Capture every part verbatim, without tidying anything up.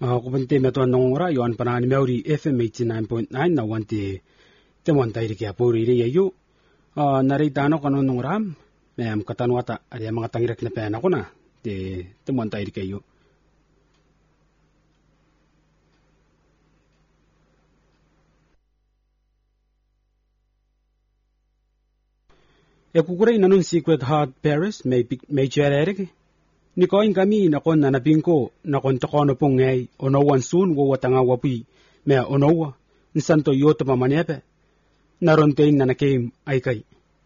Kupante meto nongora yon panani meuri F M eighty-nine point nine na wanti temon tairi kia puri ri yayu. Nari tano kono nongram mem katanwata ari mga tangirek na pena ko na de temon tairi kia yu. E kukure inanun Secret Heart Paris may may chererek. Ni ko kami na kon nanapin ko na kon takono pong ngay onowan soon wo watanga wapi me onowa nsanto yoto mamanepe narontein na nakem ay kay.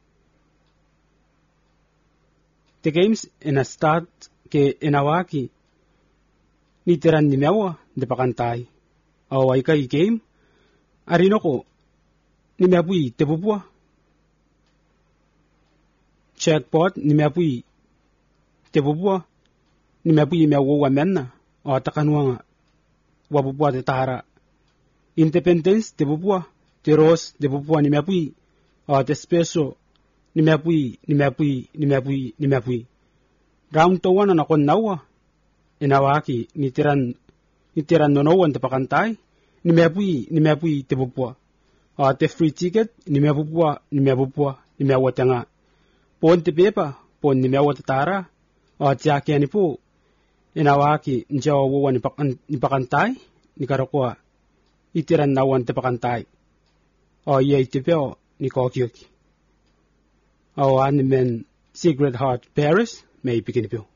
The games in a start ke inawaki ni tiran ni mewa de pakantay aw ay kay game arino ko ni mepui tebubwa checkpot ni mepui tebubwa ni mepui me wo wamenna o takanwa wabubwa de tara independence de bubwa de ros de bubwa ni mepui o de special ni mepui ni mepui ni mepui ni mepui round to one na kon nawa inawaki ni tiran ni tiran nonowan de pakantay ni mepui ni mepui de bubwa o de free ticket ni mebubwa ni mebubwa ni mewatanga pon te pepa pon ni mewat tara o tiake ni po inawaki njawa wo ni pakan ni pakantay ni karakwa itiran nawan te pakantay o ye itipeo ni kokyoki o animen Secret Heart Paris may begin